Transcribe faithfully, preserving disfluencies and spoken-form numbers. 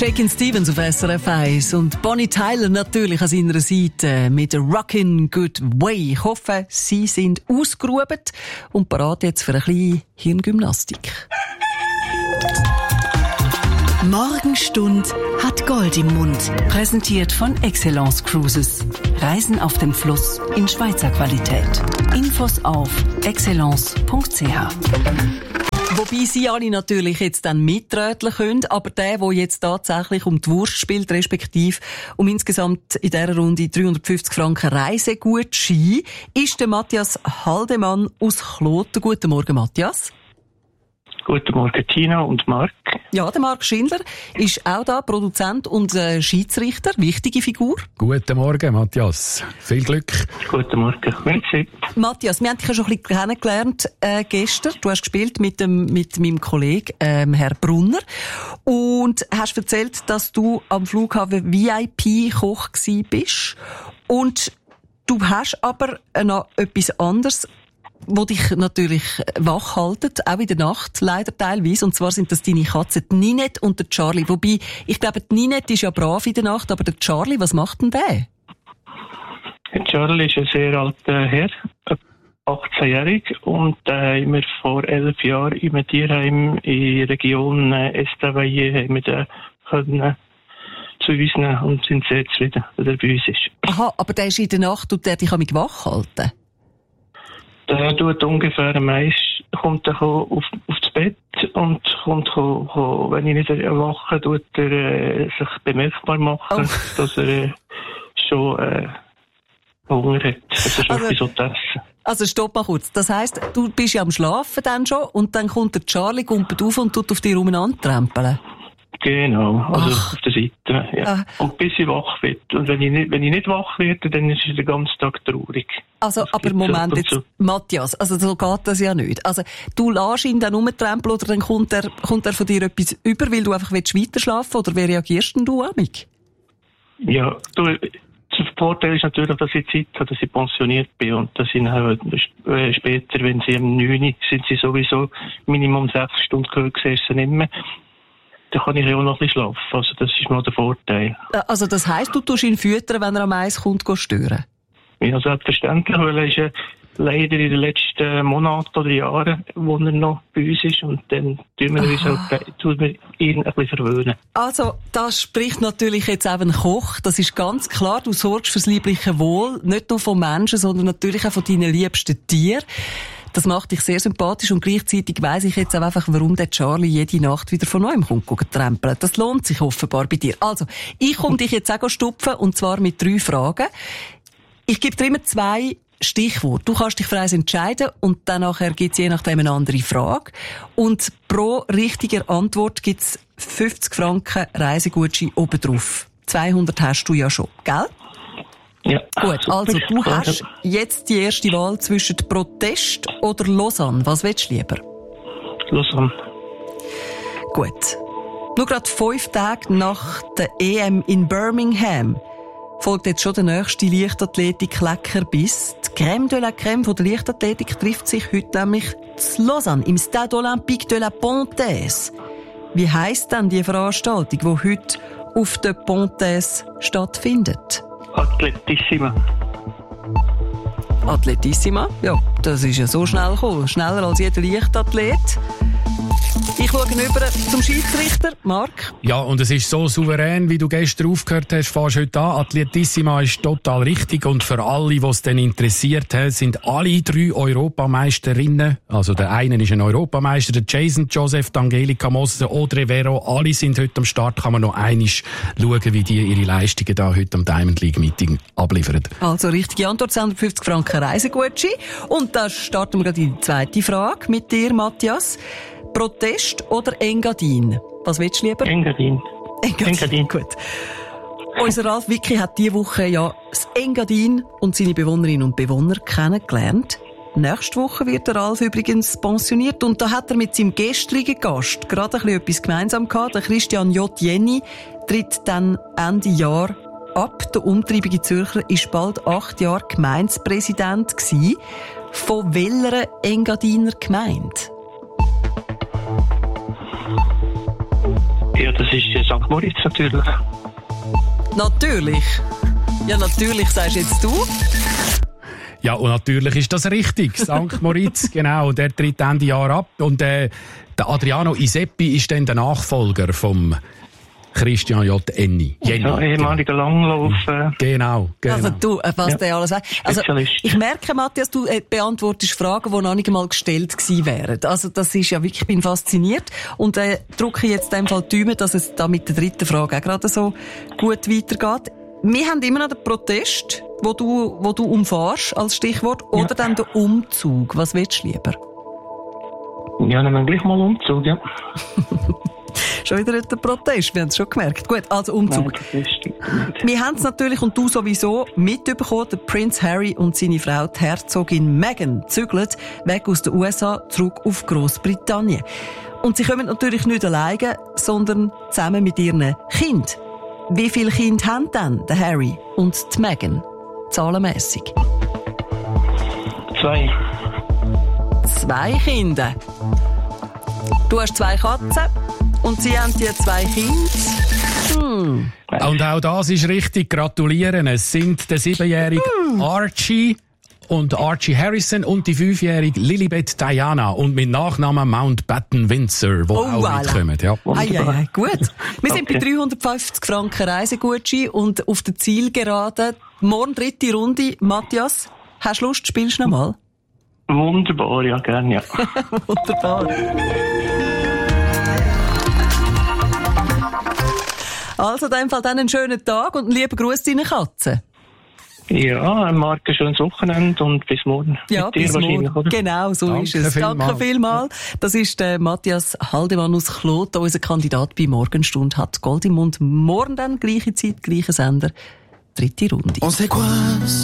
Shakin' Stevens auf S R F eins und Bonnie Tyler natürlich an seiner Seite mit Rockin' Good Way. Ich hoffe, Sie sind ausgeruht und bereit jetzt für ein bisschen Hirngymnastik. Morgenstund hat Gold im Mund. Präsentiert von Excellence Cruises. Reisen auf dem Fluss in Schweizer Qualität. Infos auf excellence punkt c h. Wobei Sie alle natürlich jetzt dann mitröteln können, aber der, der jetzt tatsächlich um die Wurst spielt, respektive um insgesamt in dieser Runde dreihundertfünfzig Franken Reisegutschein, ist der Matthias Haldemann aus Kloten. Guten Morgen, Matthias. Guten Morgen, Tina und Marc. Ja, der Marc Schindler ist auch da, Produzent und äh, Schiedsrichter, wichtige Figur. Guten Morgen, Matthias. Viel Glück. Guten Morgen. Merci. Matthias, wir haben dich ja schon ein bisschen kennengelernt äh, gestern. Du hast gespielt mit, dem, mit meinem Kollegen, ähm, Herr Brunner. Und hast erzählt, dass du am Flughafen V I P-Koch gsi bist. Und du hast aber noch etwas anderes, wo dich natürlich wach haltet, auch in der Nacht, leider teilweise. Und zwar sind das deine Katzen, die Ninette und der Charlie. Wobei, ich glaube, die Ninette ist ja brav in der Nacht, aber der Charlie, was macht denn der? Der Charlie ist ein sehr alter Herr, achtzehnjährig, und äh, haben wir vor elf Jahren in einem Tierheim in der Region äh, Estavayer haben wir den können zu uns nehmen und sind sehr zufrieden, dass er bei uns ist. Aha, aber der ist in der Nacht und der dich wach halten? Der tut ungefähr am meisten, kommt er auf, auf das Bett und kommt, wenn ich nicht erwache, tut er äh, sich bemerkbar machen, oh. dass er äh, schon äh, Hunger hat, dass er schon also, etwas essen. Also stopp mal kurz. Das heisst, du bist ja am Schlafen dann schon und dann kommt der Charlie, kumpelt auf und tut auf dich umeinander trampeln. Genau, also Ach. auf der Seite, ja. Ah. Und bis ich wach wird. Und wenn ich nicht, wenn ich nicht wach werde, dann ist er den ganzen Tag traurig. Also, das aber Moment jetzt, so. Matthias, also so geht das ja nicht. Also, du lässt ihn dann rumtrampeln oder dann kommt er, kommt er von dir etwas über, weil du einfach weiter schlafen willst, oder wie reagierst denn du amig? Ja, du, der Vorteil ist natürlich, dass ich Zeit habe, dass ich pensioniert bin und dass ich dann, äh, später, wenn sie um neun sind sie sowieso Minimum sechs Stunden gesessen nicht mehr. Dann kann ich ja auch noch ein bisschen schlafen. Also das ist mal der Vorteil. Also das heisst, du tust ihn füttern, wenn er am Eis kommt, stören? Ja, selbstverständlich, weil er ist ja leider in den letzten Monaten oder Jahren, wo er noch bei uns ist, und dann tun wir, uns halt, tun wir ihn ein bisschen verwöhnen. Also, das spricht natürlich jetzt eben Koch. Das ist ganz klar, du sorgst fürs liebliche Wohl, nicht nur von Menschen, sondern natürlich auch von deinen liebsten Tieren. Das macht dich sehr sympathisch und gleichzeitig weiss ich jetzt auch einfach, warum der Charlie jede Nacht wieder von neuem kommt, trampeln. Das lohnt sich offenbar bei dir. Also, ich komme dich jetzt auch stupfen, und zwar mit drei Fragen. Ich gebe dir immer zwei Stichworte. Du kannst dich für eins entscheiden und dann nachher gibt es je nachdem eine andere Frage. Und pro richtiger Antwort gibt es fünfzig Franken Reisegutschein obendrauf. zweihundert hast du ja schon, gell? Ja. Gut, also du hast jetzt die erste Wahl zwischen Protest oder Lausanne. Was willst du lieber? Lausanne. Gut. Nur gerade fünf Tage nach der E M in Birmingham folgt jetzt schon der nächste Leichtathletik-Leckerbiss. Die Crème de la Crème von der Leichtathletik trifft sich heute nämlich in Lausanne im Stade Olympique de la Pontaise. Wie heisst denn die Veranstaltung, die heute auf der Pontaise stattfindet? Atletissima. Atletissima? Ja, das ist ja so schnell gekommen. Schneller als jeder Leichtathlet. Ich schaue über zum Schiedsrichter, Marc. Ja, und es ist so souverän, wie du gestern aufgehört hast, fährst heute an. Atletissima ist total richtig, und für alle, die es dann interessiert, sind alle drei Europameisterinnen, also der eine ist ein Europameister, der Jason Joseph, die Angelika Moser, Audrey Vero, alle sind heute am Start. Kann man noch einmal schauen, wie die ihre Leistungen da heute am Diamond League Meeting abliefern. Also richtige Antwort, zweihundertfünfzig Franken Reisegutschein. Und da starten wir gleich die zweite Frage mit dir, Matthias. Protest oder Engadin? Was willst du lieber? Engadin. Engadin. Engadin. Gut. Unser Ralf Wicki hat diese Woche ja das Engadin und seine Bewohnerinnen und Bewohner kennengelernt. Nächste Woche wird der Ralf übrigens pensioniert, und da hat er mit seinem gestrigen Gast gerade ein bisschen etwas gemeinsam gehabt. Der Christian J. Jenny tritt dann Ende Jahr ab. Der umtriebige Zürcher war bald acht Jahre Gemeindepräsident gewesen. Von welcher Engadiner Gemeinde? Ja, das ist äh, Sankt Moritz natürlich. Natürlich. Ja, natürlich, sagst jetzt du. Ja, und natürlich ist das richtig. Sankt Moritz, genau, der tritt Ende Jahr ab. Und äh, der Adriano Iseppi ist dann der Nachfolger vom Christian J. Enni. Ja, ehemaliger Langlauf. Äh. Genau, genau. Also du, was ja. der alles sagt. Also, ich merke, Matthias, du äh, beantwortest Fragen, die noch nicht einmal gestellt gewesen wären. Also das ist ja wirklich, ich bin fasziniert. Und äh, drücke jetzt in dem Fall die Daumen, dass es da mit der dritten Frage auch gerade so gut weitergeht. Wir haben immer noch den Protest, wo du, wo du umfährst, als Stichwort, oder ja. dann den Umzug. Was willst du lieber? Ja, nehmen wir gleich mal Umzug, ja. Schon wieder der Protest, wir haben es schon gemerkt. Gut, also Umzug. Nein, wir haben es natürlich, und du sowieso, mitbekommen, der Prinz Harry und seine Frau, die Herzogin Meghan, zügeln weg aus den U S A zurück auf Grossbritannien. Und sie kommen natürlich nicht alleine, sondern zusammen mit ihren Kindern. Wie viele Kinder haben denn der Harry und die Meghan? Zahlenmässig? Zwei. Zwei Kinder. Du hast zwei Katzen und sie haben die zwei Kinder. Hm. Und auch das ist richtig. Gratulieren. Es sind der siebenjährige hm. Archie und Archie Harrison und die fünfjährige Lilibet Diana und mit Nachnamen Mountbatten Windsor, die oh, auch voilà. mitkommen. Ja. Ei, ei, ei, gut. Wir sind okay. bei dreihundertfünfzig Franken Reisegutschein und auf der Zielgerade. Morgen dritte Runde. Matthias, hast du Lust, spielst du noch mal? Wunderbar, ja, gerne, ja. Wunderbar. Also, in dem Fall dann einen schönen Tag und einen lieben Gruß deinen Katzen. Ja, Marc, ein schönes Wochenende und bis morgen. Ja, bis morgen. Oder? Genau, so Danke ist es. Vielmal. Danke vielmals. Das ist der Matthias Haldemann aus Kloten, unser Kandidat bei Morgenstunde, hat Gold im Mund. Morgen dann, gleiche Zeit, gleicher Sender, dritte Runde.